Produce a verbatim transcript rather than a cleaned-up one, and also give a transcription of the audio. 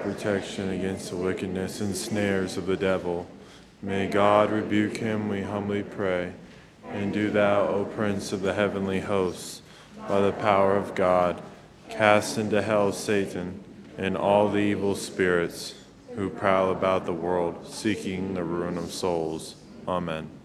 protection against the wickedness and snares of the devil. May God rebuke him, we humbly pray. And do thou, O Prince of the heavenly hosts, by the power of God, cast into hell Satan and all the evil spirits who prowl about the world, seeking the ruin of souls. Amen.